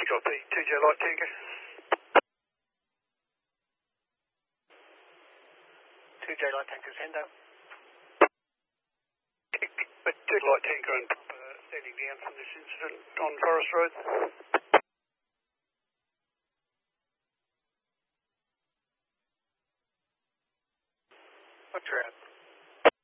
Copy, 2J Light Tanker. 2J Light Tanker, send out. But 2 Light Tanker and standing down from this incident on Forest Road. What's your out?